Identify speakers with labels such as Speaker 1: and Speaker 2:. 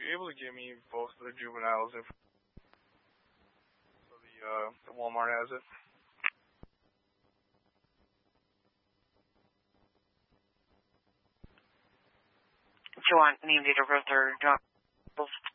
Speaker 1: you able to give me both of the juveniles if so the Walmart has it?
Speaker 2: Do you want name, date of birth, or do you want both?